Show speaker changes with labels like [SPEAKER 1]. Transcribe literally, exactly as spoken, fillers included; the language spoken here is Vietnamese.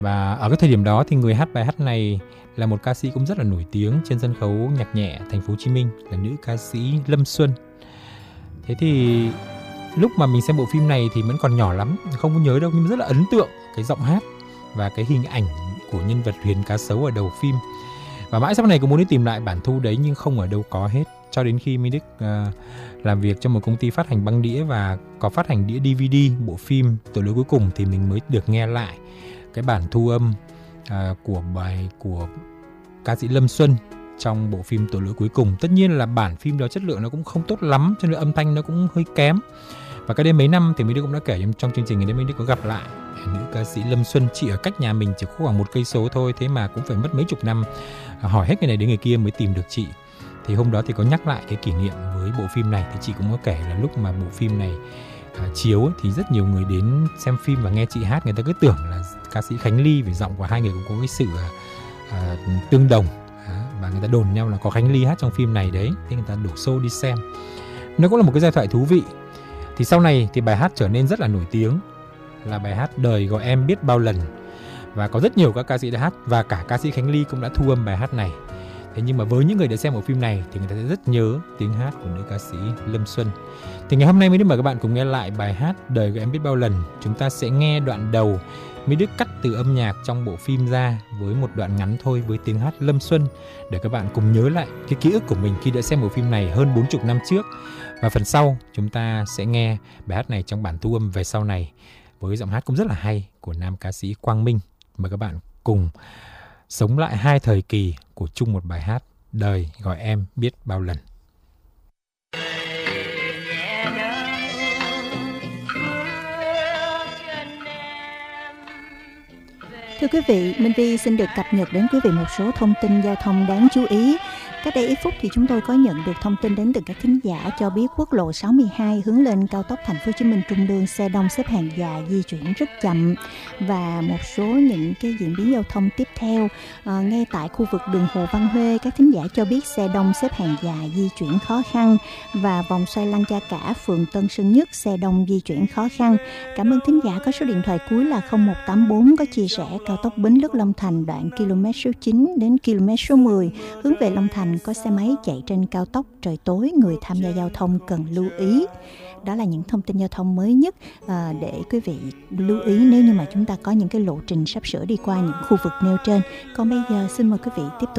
[SPEAKER 1] Và ở cái thời điểm đó thì người hát bài hát này là một ca sĩ cũng rất là nổi tiếng trên sân khấu nhạc nhẹ thành phố Hồ Chí Minh, là nữ ca sĩ Lâm Xuân. Thế thì lúc mà mình xem bộ phim này thì vẫn còn nhỏ lắm, không có nhớ đâu, nhưng mà rất là ấn tượng cái giọng hát và cái hình ảnh của nhân vật Huyền Cá Sấu ở đầu phim. Và mãi sau này cũng muốn đi tìm lại bản thu đấy nhưng không ở đâu có hết. Cho đến khi Minh Đức uh, làm việc cho một công ty phát hành băng đĩa và có phát hành đĩa đê vê đê bộ phim Tội Lỗi Cuối Cùng thì mình mới được nghe lại cái bản thu âm uh, của bài của ca sĩ Lâm Xuân trong bộ phim Tội Lỗi Cuối Cùng. Tất nhiên là bản phim đó chất lượng nó cũng không tốt lắm, cho nên âm thanh nó cũng hơi kém. Và cái đây mấy năm thì Minh Đức cũng đã kể trong chương trình này, Minh Đức có gặp lại nữ ca sĩ Lâm Xuân, chị ở cách nhà mình chỉ khoảng một cây số thôi, thế mà cũng phải mất mấy chục năm hỏi hết người này đến người kia mới tìm được chị. Thì hôm đó thì có nhắc lại cái kỷ niệm với bộ phim này, thì chị cũng có kể là lúc mà bộ phim này à, chiếu ấy, thì rất nhiều người đến xem phim và nghe chị hát, người ta cứ tưởng là ca sĩ Khánh Ly, vì giọng của hai người cũng có cái sự à, tương đồng, à, và người ta đồn nhau là có Khánh Ly hát trong phim này đấy, thế người ta đổ xô đi xem. Nó cũng là một cái giai thoại thú vị. Thì sau này thì bài hát trở nên rất là nổi tiếng, là bài hát Đời Gọi Em Biết Bao Lần, và có rất nhiều các ca sĩ đã hát, và cả ca sĩ Khánh Ly cũng đã thu âm bài hát này. Thế nhưng mà với những người đã xem bộ phim này thì người ta sẽ rất nhớ tiếng hát của nữ ca sĩ Lâm Xuân. Thì ngày hôm nay Mỹ Đức mời các bạn cùng nghe lại bài hát Đời Gọi Em Biết Bao Lần. Chúng ta sẽ nghe đoạn đầu Mỹ Đức cắt từ âm nhạc trong bộ phim ra với một đoạn ngắn thôi với tiếng hát Lâm Xuân, để các bạn cùng nhớ lại cái ký ức của mình khi đã xem bộ phim này hơn bốn mươi năm trước. Và phần sau chúng ta sẽ nghe bài hát này trong bản thu âm về sau này với giọng hát cũng rất là hay của nam ca sĩ Quang Minh. Mời các bạn cùng sống lại hai thời kỳ của chung một bài hát Đời Gọi Em Biết Bao Lần.
[SPEAKER 2] Thưa quý vị, Minh Vi xin được cập nhật đến quý vị một số thông tin giao thông đáng chú ý. Cách đây ít phút thì chúng tôi có nhận được thông tin đến từ các thính giả cho biết quốc lộ sáu mươi hai hướng lên cao tốc Thành phố Hồ Chí Minh Trung Lương xe đông xếp hàng dài di chuyển rất chậm, và một số những cái diễn biến giao thông tiếp theo. À, ngay tại khu vực đường Hồ Văn Huê, các thính giả cho biết xe đông xếp hàng dài di chuyển khó khăn, và vòng xoay Lăng Cha Cả phường Tân Sơn Nhất xe đông di chuyển khó khăn. Cảm ơn thính giả có số điện thoại cuối là không một tám bốn có chia sẻ cao tốc Bến Lức Long Thành đoạn km số chín đến km số mười hướng về Long Thành có xe máy chạy trên cao tốc, trời tối người tham gia giao thông cần lưu ý. Đó là những thông tin giao thông mới nhất à, để quý vị lưu ý nếu như mà chúng ta có những cái lộ trình sắp sửa đi qua những khu vực nêu trên. Còn bây giờ xin mời quý vị tiếp tục